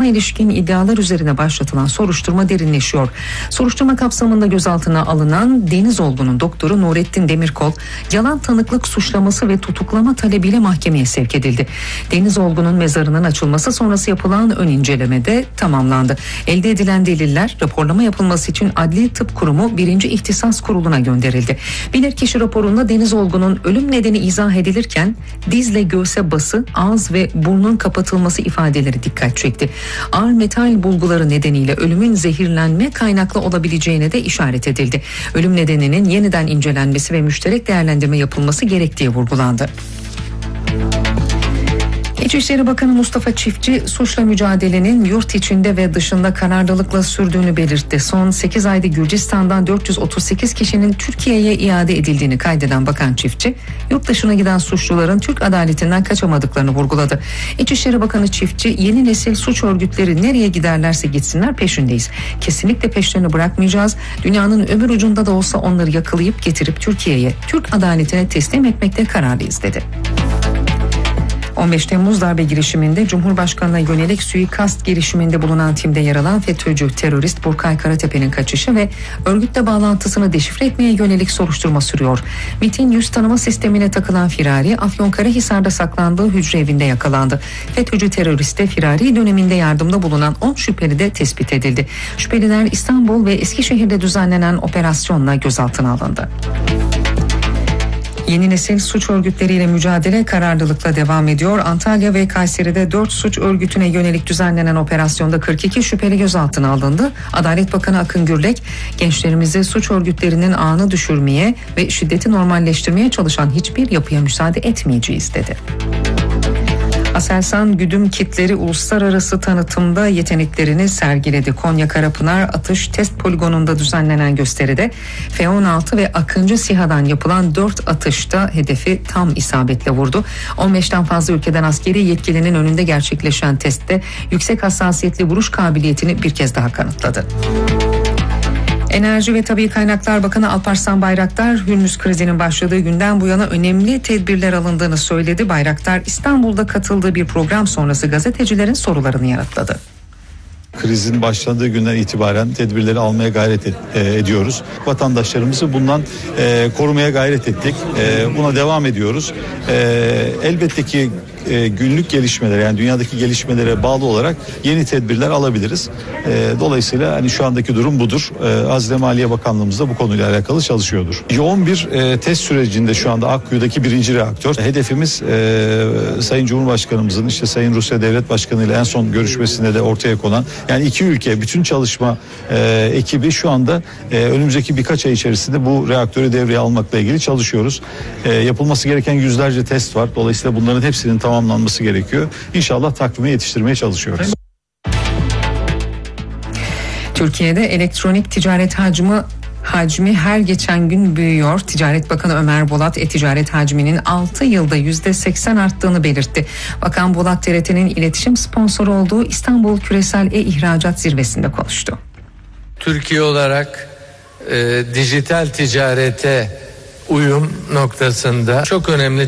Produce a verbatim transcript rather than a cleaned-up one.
ilişkin iddialar üzerine başlatılan soruşturma derinleşiyor. Soruşturma kapsamında gözaltına alınan Denizoğlu'nun doktoru Nurettin Demirkol, yalan tanıklık suçlaması ve tutuklama talebiyle mahkemeye sevk edildi. Denizoğlu'nun mezarının açılması sonrası yapılan ön incelemede tamamlandı. Elde edilen deliller raporlama yapılması için Adli Tıp Kurumu birinci İhtisas Kurulu'na gönderildi. Bilirkişi raporunda Denizoğlu'nun ölüm nedeni izah edilirken dizle göğse bası, ağız ve burnun kapatılması ifadeleri dikkat çekti. Ağır metal bulguları nedeniyle ölümün zehirlenme kaynaklı olabileceğine de işaret edildi. Ölüm nedeninin yeniden incelenmesi ve müşterek değerlendirme yapılması gerektiği vurgulandı. İçişleri Bakanı Mustafa Çiftçi, suçla mücadelenin yurt içinde ve dışında kararlılıkla sürdüğünü belirtti. Son sekiz ayda Gürcistan'dan dört yüz otuz sekiz kişinin Türkiye'ye iade edildiğini kaydeden Bakan Çiftçi, yurt dışına giden suçluların Türk adaletinden kaçamadıklarını vurguladı. İçişleri Bakanı Çiftçi, yeni nesil suç örgütleri nereye giderlerse gitsinler peşindeyiz. Kesinlikle peşlerini bırakmayacağız. Dünyanın öbür ucunda da olsa onları yakalayıp getirip Türkiye'ye, Türk adaletine teslim etmekte kararlıyız dedi. on beş Temmuz darbe girişiminde Cumhurbaşkanı'na yönelik suikast girişiminde bulunan timde yer alan FETÖ'cü terörist Burkay Karatepe'nin kaçışı ve örgütle bağlantısını deşifre etmeye yönelik soruşturma sürüyor. MİT'in yüz tanıma sistemine takılan firari Afyonkarahisar'da saklandığı hücre evinde yakalandı. FETÖ'cü teröriste firari döneminde yardımda bulunan on şüpheli de tespit edildi. Şüpheliler İstanbul ve Eskişehir'de düzenlenen operasyonla gözaltına alındı. Yeni nesil suç örgütleriyle mücadele kararlılıkla devam ediyor. Antalya ve Kayseri'de dört suç örgütüne yönelik düzenlenen operasyonda kırk iki şüpheli gözaltına alındı. Adalet Bakanı Akın Gürlek, gençlerimizi suç örgütlerinin ağını düşürmeye ve şiddeti normalleştirmeye çalışan hiçbir yapıya müsaade etmeyeceğiz dedi. Aselsan güdüm kitleri uluslararası tanıtımda yeteneklerini sergiledi. Konya Karapınar Atış Test Poligonu'nda düzenlenen gösteride F on altı ve Akıncı SİHA'dan yapılan dört atışta hedefi tam isabetle vurdu. on beşten fazla ülkeden askeri yetkilinin önünde gerçekleşen testte yüksek hassasiyetli vuruş kabiliyetini bir kez daha kanıtladı. Enerji ve Tabii Kaynaklar Bakanı Alparslan Bayraktar, Hürmüz krizinin başladığı günden bu yana önemli tedbirler alındığını söyledi. Bayraktar, İstanbul'da katıldığı bir program sonrası gazetecilerin sorularını yanıtladı. Krizin başladığı günden itibaren tedbirleri almaya gayret et, e, ediyoruz. Vatandaşlarımızı bundan e, korumaya gayret ettik. E, buna devam ediyoruz. E, elbette ki e, günlük gelişmelere, yani dünyadaki gelişmelere bağlı olarak yeni tedbirler alabiliriz. E, dolayısıyla hani şu andaki durum budur. E, Hazine Maliye Bakanlığımız da bu konuyla alakalı çalışıyordur. Yoğun bir e, test sürecinde şu anda Akkuyu'daki birinci reaktör. Hedefimiz e, Sayın Cumhurbaşkanımızın işte Sayın Rusya Devlet Başkanı ile en son görüşmesinde de ortaya konan, yani iki ülke bütün çalışma e, ekibi şu anda e, önümüzdeki birkaç ay içerisinde bu reaktörü devreye almakla ilgili çalışıyoruz. E, yapılması gereken yüzlerce test var. Dolayısıyla bunların hepsinin tamamlanması gerekiyor. İnşallah takvime yetiştirmeye çalışıyoruz. Türkiye'de elektronik ticaret hacmi Hacmi her geçen gün büyüyor. Ticaret Bakanı Ömer Bolat, e-ticaret hacminin altı yılda yüzde seksen arttığını belirtti. Bakan Bolat, T R T'nin iletişim sponsoru olduğu İstanbul Küresel E-İhracat Zirvesi'nde konuştu. Türkiye olarak e, dijital ticarete uyum noktasında çok önemli